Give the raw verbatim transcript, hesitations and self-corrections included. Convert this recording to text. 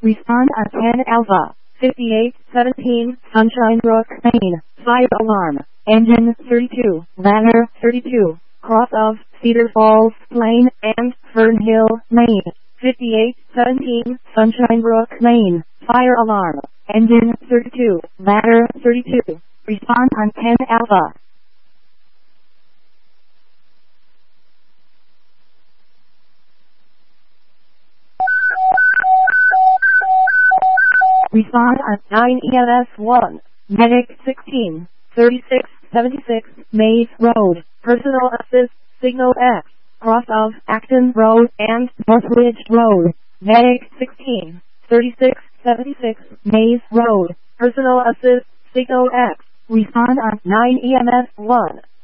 Respond on ten Alpha. fifty-eight seventeen, Sunshine Brook, Maine. Fire alarm. Engine thirty-two, ladder thirty-two, cross of Cedar Falls, Plain, and Fern Hill, Maine. fifty-eight seventeen, Sunshine Brook, Maine. Fire alarm. Engine thirty-two, ladder thirty-two. Respond on ten Alpha. Respond on nine E M S one. Medic sixteen, thirty-six seventy-six, Maze Road. Personal assist, Signal X. Cross of Acton Road and Northridge Road. Medic sixteen, thirty-six seventy-six, Maze Road. Personal assist, Signal X. Respond on nine E M S one.